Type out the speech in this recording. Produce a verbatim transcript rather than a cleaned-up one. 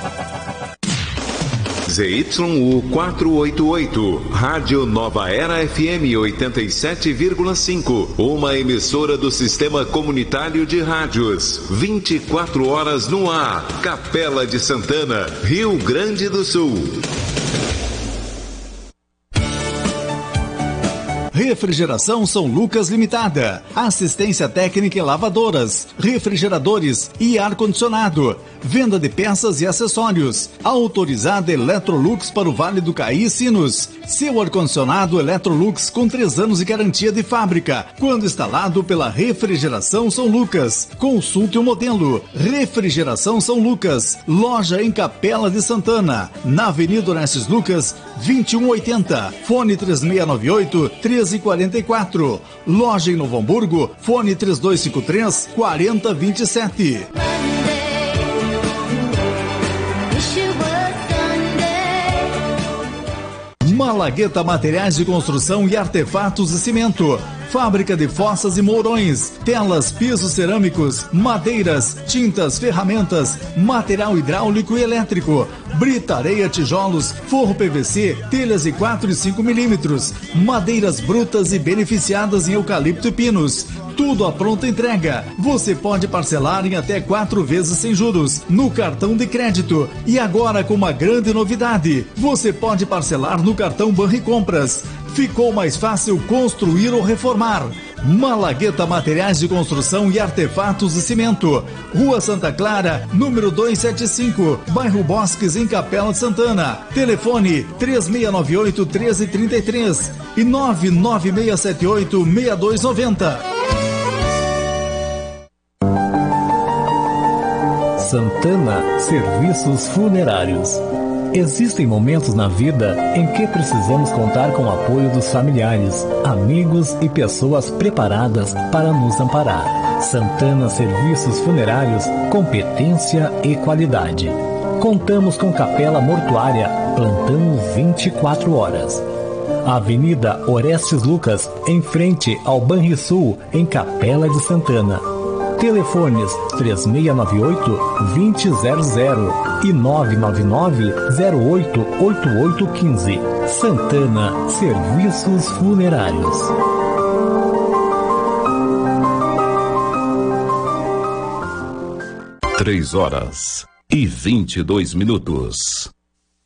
Z Y U quatrocentos e oitenta e oito, Rádio Nova Era F M oitenta e sete vírgula cinco, uma emissora do Sistema Comunitário de Rádios, vinte e quatro horas no ar, Capela de Santana, Rio Grande do Sul. Refrigeração São Lucas Limitada. Assistência técnica em lavadoras, refrigeradores e ar-condicionado. Venda de peças e acessórios. Autorizada Electrolux para o Vale do Caí e Sinos. Seu ar-condicionado Electrolux com três anos de garantia de fábrica. Quando instalado pela Refrigeração São Lucas. Consulte o modelo. Refrigeração São Lucas. Loja em Capela de Santana. Na Avenida Orestes Lucas, vinte e um oitenta. Fone três seis nove oito, treze quarenta e quatro. Loja em Novo Hamburgo, fone três dois cinco três, quatro zero dois sete. Malagueta Materiais de Construção e Artefatos de Cimento. Fábrica de fossas e mourões, telas, pisos cerâmicos, madeiras, tintas, ferramentas, material hidráulico e elétrico, brita, areia, tijolos, forro P V C, telhas de quatro e cinco milímetros, madeiras brutas e beneficiadas em eucalipto e pinos. Tudo à pronta entrega. Você pode parcelar em até quatro vezes sem juros no cartão de crédito. E agora com uma grande novidade, você pode parcelar no cartão Banricompras. Ficou mais fácil construir ou reformar. Malagueta Materiais de Construção e Artefatos de Cimento. Rua Santa Clara, número duzentos e setenta e cinco, bairro Bosques, em Capela de Santana. Telefone três seis nove oito, um três três três e nove nove seis sete oito, seis dois nove zero. Santana Serviços Funerários. Existem momentos na vida em que precisamos contar com o apoio dos familiares, amigos e pessoas preparadas para nos amparar. Santana Serviços Funerários, competência e qualidade. Contamos com capela mortuária, plantão vinte e quatro horas. Avenida Orestes Lucas, em frente ao Banrisul, em Capela de Santana. Telefones três seis nove oito, dois zero zero e nove nove nove, zero oito oito oito um cinco. Santana Serviços Funerários. Três horas e vinte e dois minutos.